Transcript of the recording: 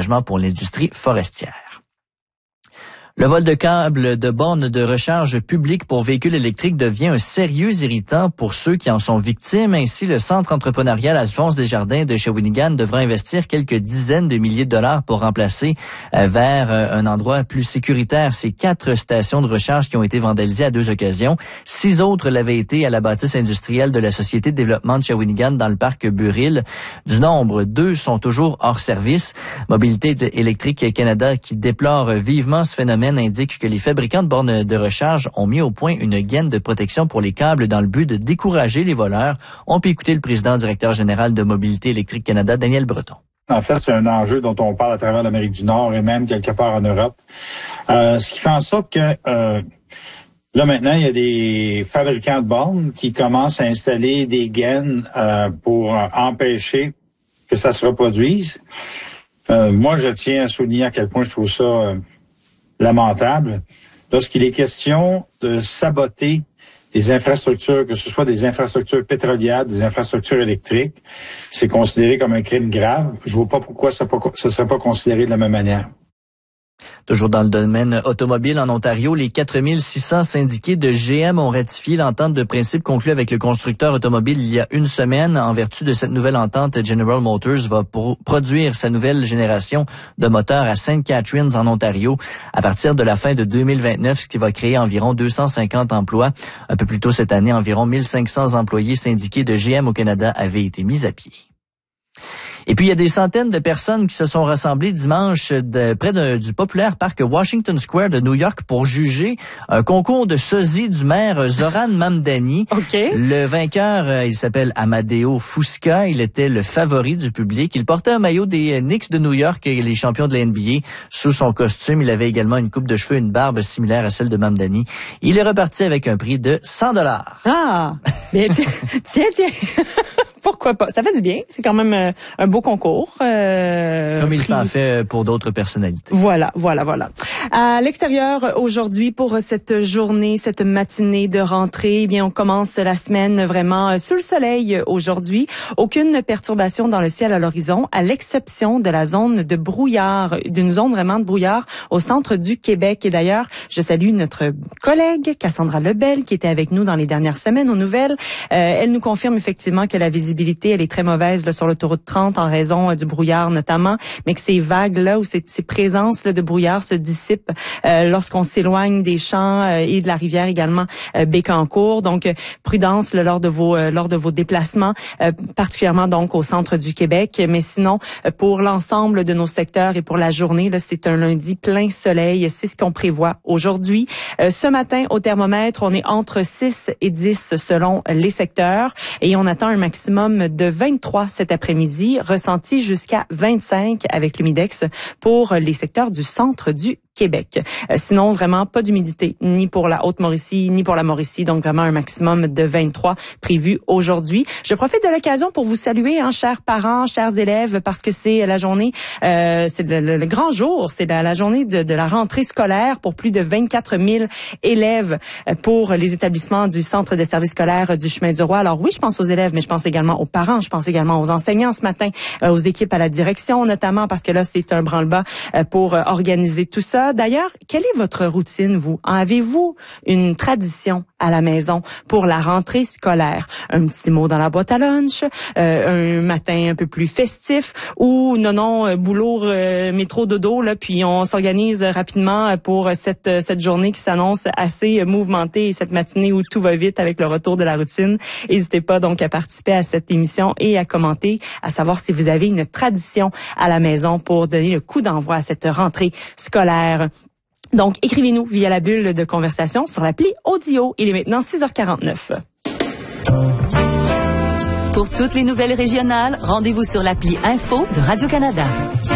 engagement pour l'industrie forestière. Le vol de câbles de bornes de recharge publiques pour véhicules électriques devient un sérieux irritant pour ceux qui en sont victimes. Ainsi, le centre entrepreneurial Alphonse Desjardins de Shawinigan devra investir quelques dizaines de milliers de dollars pour remplacer vers un endroit plus sécuritaire ces 4 stations de recharge qui ont été vandalisées à 2 occasions. 6 autres l'avaient été à la bâtisse industrielle de la Société de développement de Shawinigan dans le parc Buril. Du nombre, 2 sont toujours hors service. Mobilité électrique Canada, qui déplore vivement ce phénomène, indique que les fabricants de bornes de recharge ont mis au point une gaine de protection pour les câbles dans le but de décourager les voleurs. On peut écouter le président directeur général de Mobilité électrique Canada, Daniel Breton. En fait, c'est un enjeu dont on parle à travers l'Amérique du Nord et même quelque part en Europe. Ce qui fait en sorte que là maintenant, il y a des fabricants de bornes qui commencent à installer des gaines pour empêcher que ça se reproduise. Moi, je tiens à souligner à quel point je trouve ça lamentable lorsqu'il est question de saboter des infrastructures, que ce soit des infrastructures pétrolières, des infrastructures électriques. C'est considéré comme un crime grave. Je vois pas pourquoi ça ne serait pas considéré de la même manière. Toujours dans le domaine automobile en Ontario, les 4600 syndiqués de GM ont ratifié l'entente de principe conclue avec le constructeur automobile il y a une semaine. En vertu de cette nouvelle entente, General Motors va produire sa nouvelle génération de moteurs à St. Catharines en Ontario à partir de la fin de 2029, ce qui va créer environ 250 emplois. Un peu plus tôt cette année, environ 1500 employés syndiqués de GM au Canada avaient été mis à pied. Et puis, il y a des centaines de personnes qui se sont rassemblées dimanche près du populaire parc Washington Square de New York pour juger un concours de sosie du maire Zoran Mamdani. Okay. Le vainqueur, il s'appelle Amadeo Fusca. Il était le favori du public. Il portait un maillot des Knicks de New York, les champions de la NBA. Sous son costume, il avait également une coupe de cheveux et une barbe similaire à celle de Mamdani. Il est reparti avec un prix de $100. Ah! Bien, tiens. Pourquoi pas? Ça fait du bien. C'est quand même un beau concours. Comme il s'en fait pour d'autres personnalités. Voilà. À l'extérieur, aujourd'hui, pour cette journée, cette matinée de rentrée, eh bien, on commence la semaine vraiment sous le soleil aujourd'hui. Aucune perturbation dans le ciel à l'horizon, à l'exception de la zone de brouillard, d'une zone vraiment de brouillard au centre du Québec. Et d'ailleurs, je salue notre collègue Cassandra Lebel, qui était avec nous dans les dernières semaines aux nouvelles. Elle nous confirme effectivement que la visibilité, elle est très mauvaise là, sur l'autoroute 30 en raison du brouillard notamment, mais que ces vagues-là ou ces présences là, de brouillard se dissipent lorsqu'on s'éloigne des champs et de la rivière également Bécancour. Donc, prudence là, lors de vos déplacements, particulièrement donc au centre du Québec. Mais sinon, pour l'ensemble de nos secteurs et pour la journée, là, c'est un lundi plein soleil. C'est ce qu'on prévoit aujourd'hui. Ce matin, au thermomètre, on est entre 6 et 10 selon les secteurs et on attend un maximum de 23 cet après-midi, ressenti jusqu'à 25 avec l'humidex pour les secteurs du centre du Québec. Sinon, vraiment pas d'humidité, ni pour la Haute-Mauricie, ni pour la Mauricie. Donc, vraiment un maximum de 23 prévu aujourd'hui. Je profite de l'occasion pour vous saluer, chers parents, chers élèves, parce que c'est la journée, c'est le grand jour, c'est la journée de la rentrée scolaire pour plus de 24 000 élèves pour les établissements du Centre de services scolaires du Chemin du Roi. Alors oui, je pense aux élèves, mais je pense également aux parents, je pense également aux enseignants ce matin, aux équipes à la direction notamment, parce que là, c'est un branle-bas pour organiser tout ça. D'ailleurs, quelle est votre routine, vous? Avez-vous une tradition à la maison pour la rentrée scolaire? Un petit mot dans la boîte à lunch, un matin un peu plus festif ou non, boulot, métro, dodo, là, puis on s'organise rapidement pour cette journée qui s'annonce assez mouvementée et cette matinée où tout va vite avec le retour de la routine. N'hésitez pas donc à participer à cette émission et à commenter, à savoir si vous avez une tradition à la maison pour donner le coup d'envoi à cette rentrée scolaire. Donc, écrivez-nous via la bulle de conversation sur l'appli Audio. Il est maintenant 6h49. Pour toutes les nouvelles régionales, rendez-vous sur l'appli Info de Radio-Canada.